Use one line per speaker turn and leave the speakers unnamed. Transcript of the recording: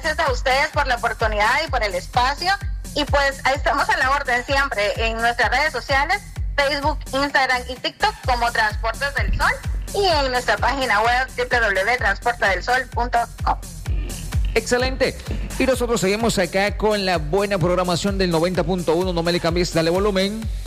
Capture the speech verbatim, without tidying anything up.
gracias a ustedes por la oportunidad y por el espacio. Y pues ahí estamos a la orden siempre en nuestras redes sociales, Facebook, Instagram y TikTok como Transportes del Sol, y en nuestra página web doble u doble u doble u punto transporte del sol punto com.
Excelente. Y nosotros seguimos acá con la buena programación del noventa punto uno. No me le cambies, dale volumen.